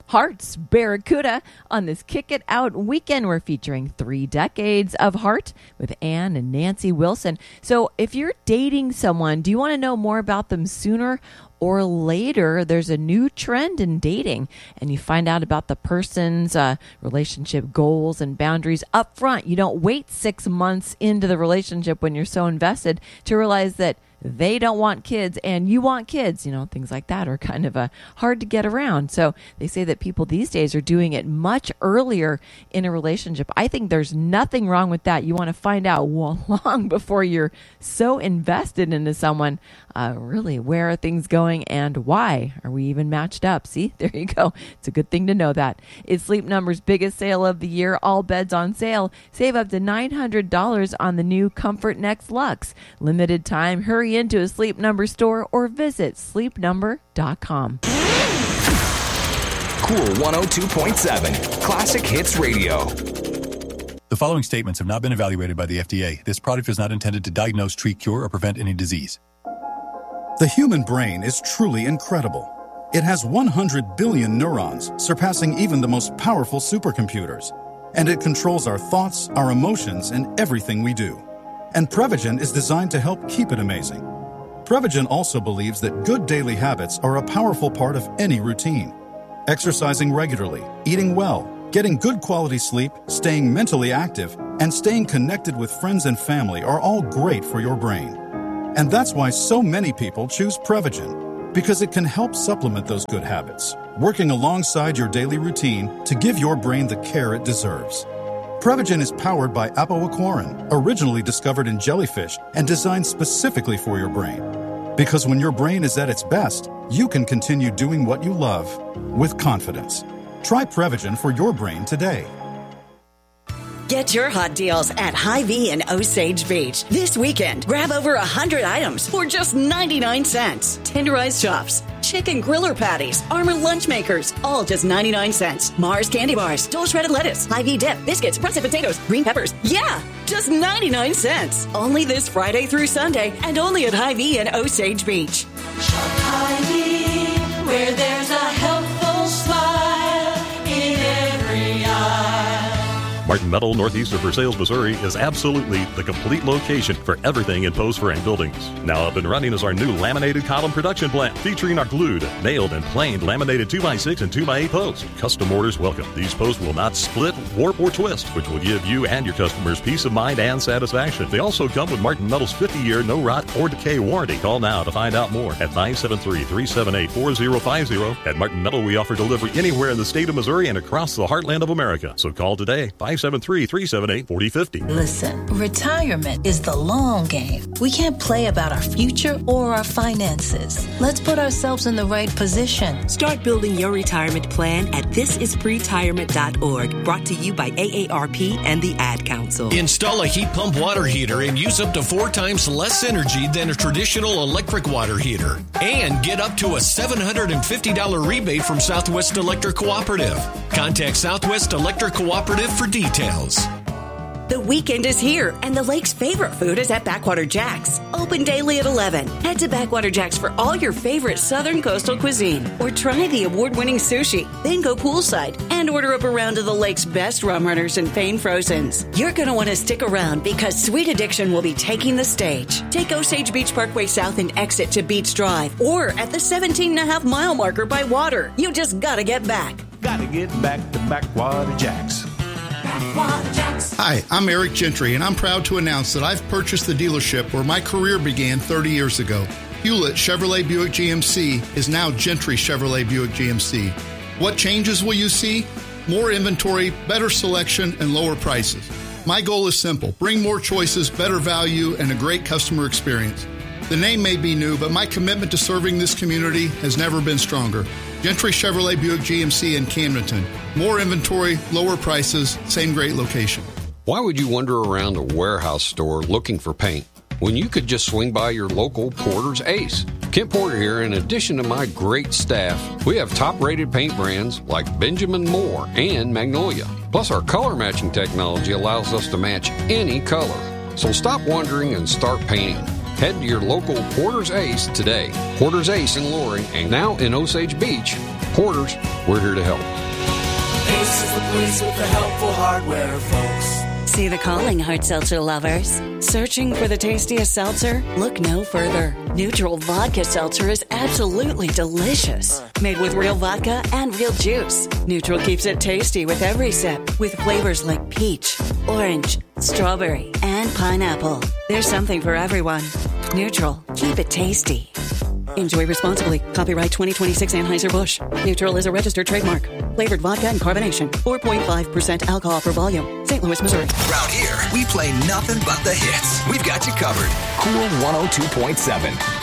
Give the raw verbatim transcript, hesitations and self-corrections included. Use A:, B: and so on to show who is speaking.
A: Heart's Barracuda. On this Kick It Out weekend, we're featuring three decades of Heart with Ann and Nancy Wilson. So if you're dating someone, do you want to know more about them sooner or later? There's a new trend in dating, and you find out about the person's uh, relationship goals and boundaries up front. You don't wait six months into the relationship when you're so invested to realize that they don't want kids and you want kids. You know, things like that are kind of uh, hard to get around. So they say that people these days are doing it much earlier in a relationship. I think there's nothing wrong with that. You want to find out long before you're so invested into someone. Uh, really, where are things going and why? Are we even matched up? See, there you go. It's a good thing to know that. It's Sleep Number's biggest sale of the year. All beds on sale. Save up to nine hundred dollars on the new Comfort Next Luxe. Limited time. Hurry into a Sleep Number store or visit sleep number dot com.
B: Cool one oh two point seven, Classic Hits Radio.
C: The following statements have not been evaluated by the F D A. This product is not intended to diagnose, treat, cure, or prevent any disease.
D: The human brain is truly incredible. It has one hundred billion neurons, surpassing even the most powerful supercomputers. And it controls our thoughts, our emotions, and everything we do. And Prevagen is designed to help keep it amazing. Prevagen also believes that good daily habits are a powerful part of any routine. Exercising regularly, eating well, getting good quality sleep, staying mentally active, and staying connected with friends and family are all great for your brain. And that's why so many people choose Prevagen, because it can help supplement those good habits, working alongside your daily routine to give your brain the care it deserves. Prevagen is powered by apoaquarin, originally discovered in jellyfish and designed specifically for your brain. Because when your brain is at its best, you can continue doing what you love with confidence. Try Prevagen for your brain today.
E: Get your hot deals at Hy-Vee in Osage Beach. This weekend, grab over one hundred items for just ninety-nine cents. Tenderized chops, chicken griller patties, Armour lunch makers, all just ninety-nine cents. Mars candy bars, Dole shredded lettuce, Hy-Vee dip, biscuits, pressed potatoes, green peppers. Yeah, just ninety-nine cents. Only this Friday through Sunday and only at Hy-Vee in Osage Beach.
F: Shop Hy-Vee, where there's a helpful smile in every eye.
G: Martin Metal, northeast of Versailles, Missouri, is absolutely the complete location for everything in post frame buildings. Now up and running is our new laminated column production plant, featuring our glued, nailed, and planed laminated two by six and two by eight posts. Custom orders welcome. These posts will not split, warp, or twist, which will give you and your customers peace of mind and satisfaction. They also come with Martin Metal's fifty-year no rot or decay warranty. Call now to find out more at nine seven three, three seven eight, four zero five zero. At Martin Metal, we offer delivery anywhere in the state of Missouri and across the heartland of America. So call today, five seven three, three seven eight, four zero five zero.
H: Listen, retirement is the long game. We can't play about our future or our finances. Let's put ourselves in the right position.
I: Start building your retirement plan at this is pretirement dot org. Brought to you by A A R P and the Ad Council.
J: Install a heat pump water heater and use up to four times less energy than a traditional electric water heater. And get up to a seven hundred fifty dollars rebate from Southwest Electric Cooperative. Contact Southwest Electric Cooperative for details.
E: The weekend is here, and the lake's favorite food is at Backwater Jack's. Open daily at eleven. Head to Backwater Jack's for all your favorite Southern coastal cuisine. Or try the award-winning sushi. Then go poolside and order up a round of the lake's best rum runners and Fane Frozens. You're going to want to stick around because Sweet Addiction will be taking the stage. Take Osage Beach Parkway South and exit to Beach Drive. Or at the seventeen and a half mile marker by water. You just got to get back.
K: Got to get back to Backwater Jack's.
L: Hi, I'm Eric Gentry, and I'm proud to announce that I've purchased the dealership where my career began thirty years ago. Hewlett Chevrolet Buick G M C is now Gentry Chevrolet Buick G M C. What changes will you see? More inventory, better selection, and lower prices. My goal is simple. Bring more choices, better value, and a great customer experience. The name may be new, but my commitment to serving this community has never been stronger. Gentry Chevrolet Buick G M C in Camdenton. More inventory, lower prices, same great location.
M: Why would you wander around a warehouse store looking for paint when you could just swing by your local Porter's Ace? Kent Porter here. In addition to my great staff, we have top-rated paint brands like Benjamin Moore and Magnolia. Plus, our color matching technology allows us to match any color. So stop wandering and start painting. Head to your local Porter's Ace today. Porter's Ace in Loring and now in Osage Beach. Hoarders, we're here to help.
F: Ace is the place with the helpful hardware, folks.
E: See the calling, hard seltzer lovers. Searching for the tastiest seltzer? Look no further. Neutral Vodka Seltzer is absolutely delicious. Made with real vodka and real juice. Neutral keeps it tasty with every sip, with flavors like peach, orange, strawberry, and pineapple. There's something for everyone. Neutral, keep it tasty. Enjoy responsibly. Copyright twenty twenty-six Anheuser-Busch. Neutral is a registered trademark. Flavored vodka and carbonation. four point five percent alcohol per volume. Saint Louis, Missouri.
B: Around here, we play nothing but the hits. We've got you covered. Cool one oh two point seven.